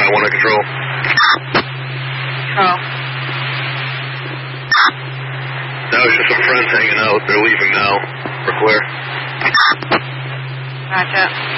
911 control. Control. No, it's just some friends hanging out. They're leaving now. We're clear. Gotcha.